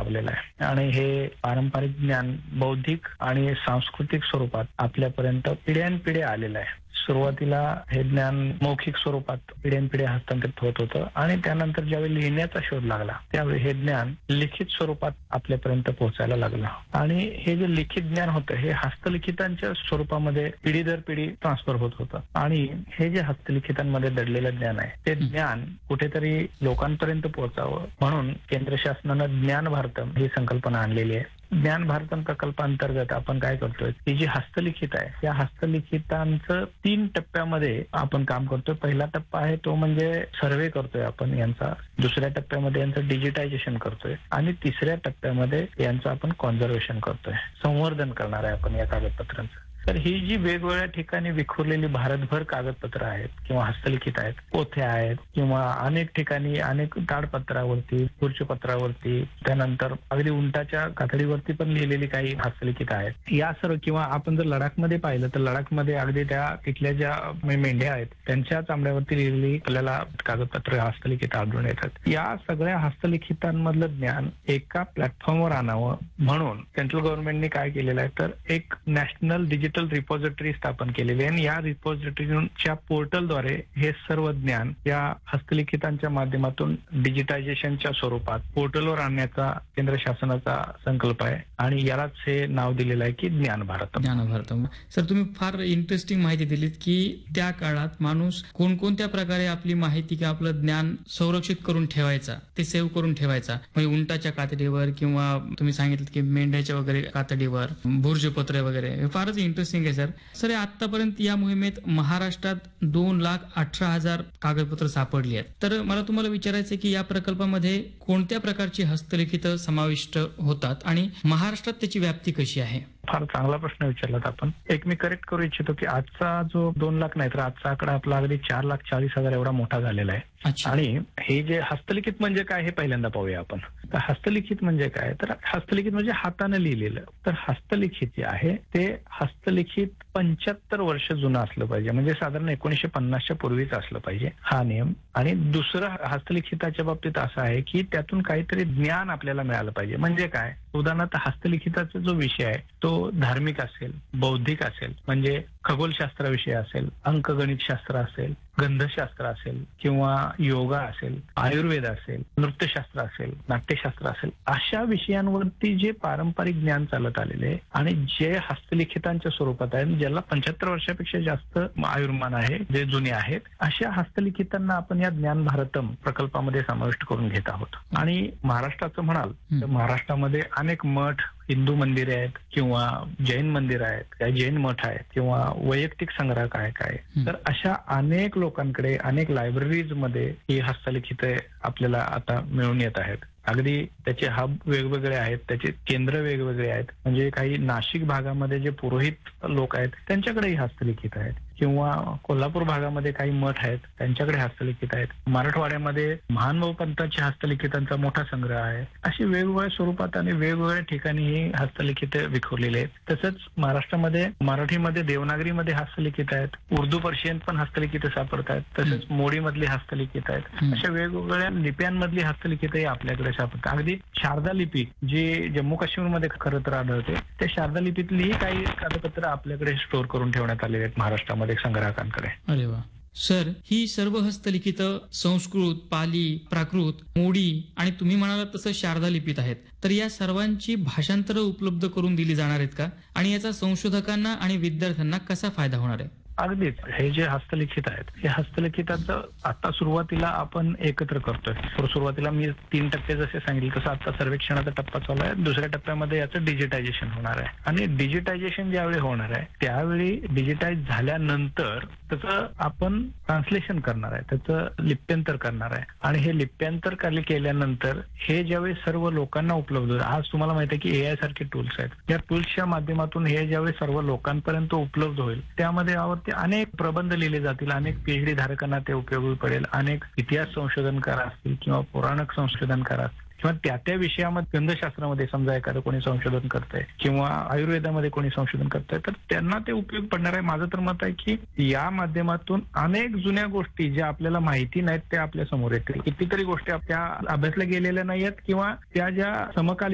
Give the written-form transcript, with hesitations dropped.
लाभलेला आहे आणि हे पारंपरिक ज्ञान बौद्धिक आणि सांस्कृतिक स्वरूपात आपल्यापर्यंत पिढ्यानपिढ्या आलेलं आहे. सुरुवातीला हे ज्ञान मौखिक स्वरूपात पिढ्यानपिढ्या हस्तांतरित होत होतं आणि त्यानंतर ज्यावेळी लिहिण्याचा शोध लागला त्यावेळी हे ज्ञान लिखित स्वरूपात आपल्यापर्यंत पोहोचायला लागलं आणि हे जे लिखित ज्ञान होतं हे हस्तलिखितांच्या स्वरूपामध्ये पिढी दर पिढी ट्रान्सफर होत होतं आणि हे जे हस्तलिखितांमध्ये दडलेलं ज्ञान आहे ते ज्ञान कुठेतरी लोकांपर्यंत पोहोचावं म्हणून केंद्र शासनानं ज्ञान भारतम ही संकल्पना आणलेली आहे. ज्ञान भारतम प्रकल्पांतर्गत आपण काय करतोय की जी हस्तलिखित आहे त्या हस्तलिखितांचं 3 टप्प्यामध्ये आपण काम करतोय. पहिला टप्पा आहे तो म्हणजे सर्व्हे करतोय आपण यांचा, दुसऱ्या टप्प्यामध्ये यांचं डिजिटायझेशन करतोय आणि तिसऱ्या टप्प्यामध्ये यांचं आपण कॉन्झर्वेशन करतोय, संवर्धन करणार आहे आपण या कागदपत्रांचं. तर ही जी वेगवेगळ्या ठिकाणी विखुरलेली भारतभर कागदपत्र आहेत किंवा हस्तलिखित आहेत, पोथ्या आहेत किंवा अनेक ठिकाणी अनेक ताडपत्रावरती, खुर्चपत्रावरती, त्यानंतर अगदी उंटाच्या कातडीवरती पण लिहिलेली काही हस्तलिखित आहेत. या सर्व किंवा आपण जर लडाखमध्ये पाहिलं तर लडाखमध्ये अगदी त्या तिथल्या ज्या मेंढ्या आहेत त्यांच्या चामड्यावरती लिहिलेली आपल्याला कागदपत्र हस्तलिखित आढळून येतात. या सगळ्या हस्तलिखितांमधलं ज्ञान एका प्लॅटफॉर्मवर आणावं म्हणून सेंट्रल गव्हर्नमेंटने काय केलेलं आहे तर एक नॅशनल डिजिटल रिपॉझिटरी स्थापन केलेली आहे आणि या रिपॉझिटरीच्या पोर्टलद्वारे हे सर्व ज्ञान या हस्तलिखितांच्या माध्यमातून डिजिटायझेशनच्या स्वरूपात पोर्टलवर आणण्याचा केंद्र शासनाचा संकल्प आहे आणि यालाच हे नाव दिलेलं आहे की ज्ञान भारतम. ज्ञान भारतम. सर, तुम्ही फार इंटरेस्टिंग माहिती दिलीत की त्या काळात माणूस कोणकोणत्या प्रकारे आपली माहिती किंवा आपलं ज्ञान संरक्षित करून ठेवायचा, ते सेव्ह करून ठेवायचा. म्हणजे उंटाच्या कातडीवर किंवा तुम्ही सांगितलं की मेंढ्याच्या वगैरे कातडीवर, भुर्जपत्र वगैरे. हे फारच इंटरेस्टिंग आहे सर. सर, आतापर्यंत या मोहिमेत महाराष्ट्रात 2,18,000 कागदपत्र सापडली आहेत. तर मला तुम्हाला विचारायचं की या प्रकल्पामध्ये कोणत्या प्रकारची हस्तलिखित समाविष्ट होतात आणि महाराष्ट्रात त्याची व्याप्ती कशी आहे? फार चांगला प्रश्न विचारलात आपण. एक मी करेक्ट करू इच्छितो की आजचा जो 2 लाख नाही तर आजचा आकडा आपला अगदी 4,40,000 एवढा मोठा झालेला आहे. आणि हे जे हस्तलिखित म्हणजे काय हे पहिल्यांदा पाहूया आपण. तर हस्तलिखित म्हणजे काय तर हस्तलिखित म्हणजे हाताने लिहिलेलं. तर हस्तलिखित जे आहे ते हस्तलिखित 75 वर्ष जुनं असलं पाहिजे, म्हणजे साधारण 1950च्या पूर्वीच असलं पाहिजे हा नियम. आणि दुसरं हस्तलिखिताच्या बाबतीत असं आहे की त्यातून काहीतरी ज्ञान आपल्याला मिळालं पाहिजे. म्हणजे काय, उदाहरणार्थ हस्तलिखिताचा जो विषय आहे तो धार्मिक असेल, बौद्धिक असेल, म्हणजे खगोलशास्त्राविषयी असेल, अंकगणितशास्त्र असेल, गंधशास्त्र असेल किंवा योगा असेल, आयुर्वेद असेल, नृत्यशास्त्र असेल, नाट्यशास्त्र असेल, अशा विषयांवरती जे पारंपरिक ज्ञान चालत आलेले आहे आणि जे हस्तलिखितांच्या स्वरूपात आहे, ज्याला 75 वर्षापेक्षा जास्त आयुर्मान आहे, जे जुने आहेत, अशा हस्तलिखितांना आपण या ज्ञान भारतम प्रकल्पामध्ये समाविष्ट करून घेत आहोत. आणि महाराष्ट्राचं म्हणाल तर महाराष्ट्रामध्ये अनेक मठ, हिंदू मंदिरे आहेत किंवा जैन मंदिर आहेत, काही जैन मठ आहेत किंवा वैयक्तिक संग्रह काय तर अशा अनेक लोकांकडे, अनेक लायब्ररीज मध्ये ही हस्तलिखित आपल्याला आता मिळून येत आहेत. अगदी त्याचे हब वेगवेगळे आहेत, त्याचे केंद्र वेगवेगळे आहेत. म्हणजे काही नाशिक भागामध्ये जे पुरोहित लोक आहेत त्यांच्याकडेही हस्तलिखित आहेत किंवा कोल्हापूर भागामध्ये काही मठ आहेत त्यांच्याकडे हस्तलिखित आहेत. मराठवाड्यामध्ये महानुभाव पंथाच्या हस्तलिखितांचा मोठा संग्रह आहे. अशी वेगवेगळ्या स्वरूपात आणि वेगवेगळ्या ठिकाणी ही हस्तलिखित विखुरलेली आहेत. तसंच महाराष्ट्रामध्ये मराठीमध्ये देवनागरीमध्ये हस्तलिखित आहेत, उर्दू पर्शियन पण हस्तलिखित सापडतात, तसंच मोडी मधली हस्तलिखित आहेत. अशा वेगवेगळ्या लिप्यांमधली हस्तलिखितही आपल्याकडे सापडतात. अगदी शारदा लिपी जी जम्मू काश्मीरमध्ये खरं तर आढळते, त्या शारदा लिपीतलीही काही कागदपत्र आपल्याकडे स्टोअर करून ठेवण्यात आलेले आहेत महाराष्ट्रामध्ये संग्राहकांकडे. अरे वा. सर, ही सर्व हस्तलिखित संस्कृत, पाली, प्राकृत, मोडी आणि तुम्ही म्हणालात तसं शारदा लिपीत आहेत. तर या सर्वांची भाषांतर उपलब्ध करून दिली जाणार आहेत का आणि याचा संशोधकांना आणि विद्यार्थ्यांना कसा फायदा होणार आहे? अगदीच. हे जे हस्तलिखित आहेत हे हस्तलिखिताचं आता सुरुवातीला आपण एकत्र करतोय. सुरुवातीला मी 3 टप्पे जसे सांगितले तसं आता सर्वेक्षणाचा टप्पा चालू आहे. दुसऱ्या टप्प्यामध्ये याचं डिजिटायझेशन होणार आहे आणि डिजिटायझेशन ज्यावेळी होणार आहे त्यावेळी डिजिटाईज झाल्यानंतर त्याचं आपण ट्रान्सलेशन करणार आहे, त्याचं लिप्यंतर करणार आहे. आणि हे लिप्यंतर केल्यानंतर हे ज्यावेळी सर्व लोकांना उपलब्ध होईल, आज तुम्हाला माहिती आहे की AI सारखे टूल्स आहेत, या टूल्सच्या माध्यमातून हे ज्यावेळी सर्व लोकांपर्यंत उपलब्ध होईल त्यामध्ये यावरती अनेक प्रबंध लिहिले जातील, अनेक PhD धारकांना ते उपयोगी पडेल, अनेक इतिहास संशोधनकार असतील किंवा पुराणक संशोधनकार असतील किंवा त्या विषयामध्ये गंधशास्त्रामध्ये समजा एखादं कोणी संशोधन करतंय किंवा आयुर्वेदामध्ये कोणी संशोधन करतंय तर त्यांना ते उपयोग पडणार आहे. माझं तर मत आहे की या माध्यमातून अनेक जुन्या गोष्टी ज्या आपल्याला माहिती नाहीत त्या आपल्या समोर येतील. कितीतरी गोष्टी त्या अभ्यासल्या गेलेल्या नाहीयेत किंवा त्या ज्या समकालीन